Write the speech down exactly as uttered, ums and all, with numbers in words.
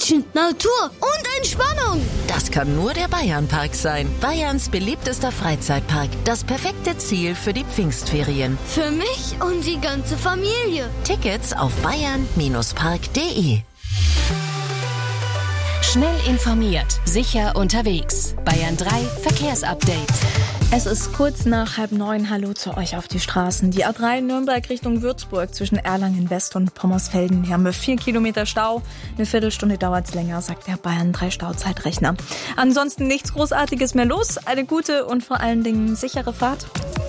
Action, Natur und Entspannung. Das kann nur der Bayernpark sein. Bayerns beliebtester Freizeitpark. Das perfekte Ziel für die Pfingstferien. Für mich und die ganze Familie. Tickets auf bayern Bindestrich park punkt de. Schnell informiert, sicher unterwegs. Bayern drei Verkehrsupdate. Es ist kurz nach halb neun. Hallo zu euch auf die Straßen. Die A drei Nürnberg Richtung Würzburg zwischen Erlangen West und Pommersfelden. Hier haben wir vier Kilometer Stau. Eine Viertelstunde dauert es länger, sagt der Bayern drei Stauzeitrechner. Ansonsten nichts Großartiges mehr los. Eine gute und vor allen Dingen sichere Fahrt.